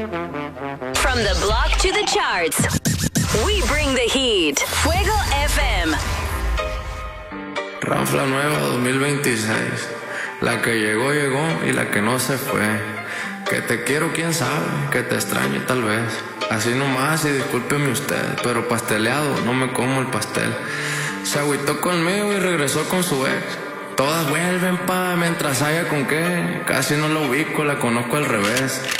From the block to the charts, we bring the heat. Fuego FM. Ranfla nueva 2026. La que llegó, llegó y la que no se fue. Que te quiero, quién sabe, que te extraño tal vez. Así nomás y discúlpeme usted, pero pasteleado, no me como el pastel. Se agüitó conmigo y regresó con su ex. Todas vuelven mientras haya con qué. Casi no la ubico, la conozco al revés.